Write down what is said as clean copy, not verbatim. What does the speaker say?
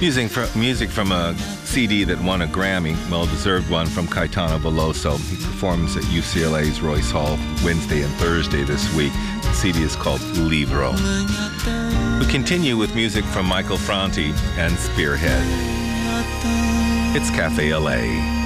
Music from a CD that won a Grammy, well-deserved one, from Caetano Veloso. He performs at UCLA's Royce Hall Wednesday and Thursday this week. The CD is called Libro. We continue with music from Michael Franti and Spearhead. It's Cafe LA.